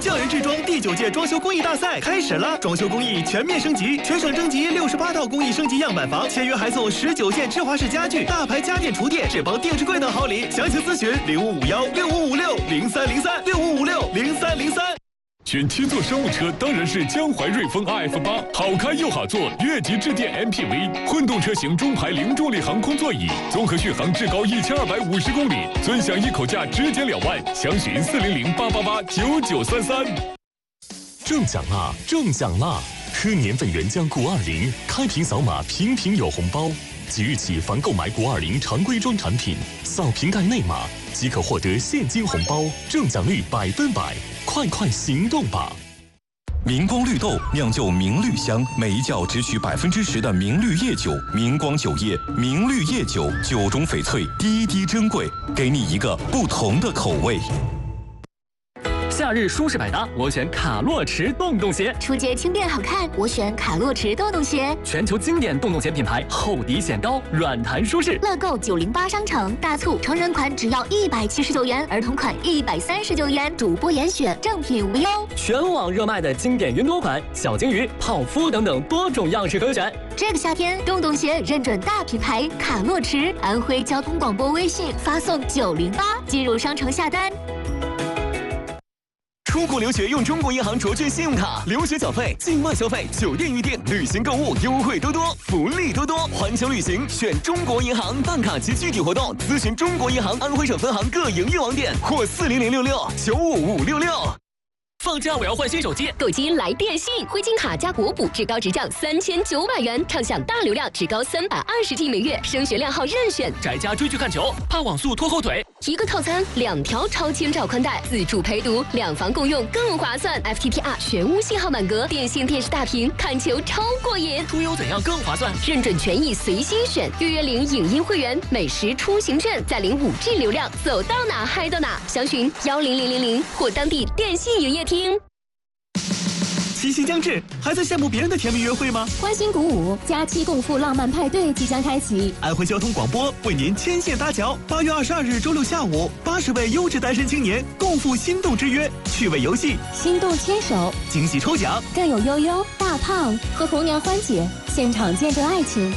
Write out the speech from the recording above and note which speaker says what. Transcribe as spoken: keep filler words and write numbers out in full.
Speaker 1: 匠人制装第九届装修工艺大赛开始了，装修工艺全面升级，全省征集六十八套工艺升级样板房，签约还送十九件芝华士家具、大牌家电厨电、智邦定制柜等好礼。详情咨询零五五幺六五五六零三零三六五五六零三零三。
Speaker 2: 选七座商务车当然是江淮瑞风 R F 八，好开又好坐，越级致电 M P V， 混动车型中排零重力航空座椅，综合续航至高一千二百五十公里，尊享一口价直减两万，详询四零零八八八九九三三。
Speaker 3: 中奖啦！中奖啦！喝年份原浆谷二零，开瓶扫码，瓶瓶有红包。即日起，凡购买谷二零常规装产品，扫瓶盖内码即可获得现金红包，中奖率百分百！快快行动吧！
Speaker 4: 明光绿豆酿就明绿香，每一窖只取百分之十的明绿叶酒。明光酒业明绿叶酒，酒中翡翠，滴滴珍贵，给你一个不同的口味。
Speaker 5: 夏日舒适百搭，我选卡洛驰洞洞鞋；
Speaker 6: 出街轻便好看，我选卡洛驰洞洞鞋。
Speaker 5: 全球经典洞洞鞋品牌，厚底显高，软弹舒适。
Speaker 6: 乐购九零八商城大促，成人款只要一百七十九元，儿童款一百三十九元，主播严选，正品无忧。
Speaker 5: 全网热卖的经典云朵款、小金鱼、泡芙等等多种样式可选。
Speaker 6: 这个夏天，洞洞鞋认准大品牌卡洛驰，安徽交通广播微信发送九零八进入商城下单。
Speaker 1: 出国留学用中国银行卓券信用卡，留学缴费、境外消费、酒店预订、旅行购物优惠多多，福利多多。环球旅行选中国银行，办卡及具体活动咨询中国银行安徽省分行各营业网点或四零零六六九五五六六。
Speaker 5: 放假我要换新手机，
Speaker 7: 购机来电信，灰金卡加国补至高直降三千九百元，畅享大流量至高三百二十 G 每月，升学靓号任选。
Speaker 5: 宅家追剧看球，怕网速拖后腿。
Speaker 7: 一个套餐，两条超千兆宽带，自助陪读，两房共用更划算。F T T R 全屋信号满格，电信电视大屏，看球超过瘾。
Speaker 5: 出游怎样更划算？
Speaker 7: 认准权益随心选，预约领影音会员，美食出行券，再领 五 G 流量，走到哪嗨到哪。详询幺零零零零或当地电信营业厅。
Speaker 1: 七夕将至，还在羡慕别人的甜蜜约会吗？
Speaker 8: 欢欣鼓舞，假期共赴浪漫派对即将开启。
Speaker 1: 安徽交通广播为您牵线搭桥，八月二十二日周六下午，八十位优质单身青年共赴心动之约，趣味游戏、
Speaker 8: 心动牵手、
Speaker 1: 惊喜抽奖，
Speaker 8: 更有悠悠、大胖和红娘欢姐现场见证爱情。